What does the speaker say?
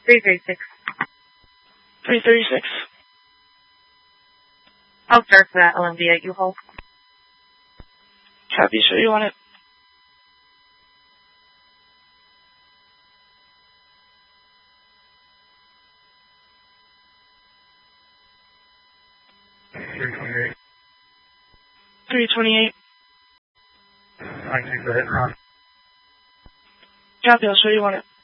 336. 336. I'll start for that LMV at U-Haul. Copy, sure you want it. $328. 328. I can go ahead, Ron. Copy, I'll show you want it.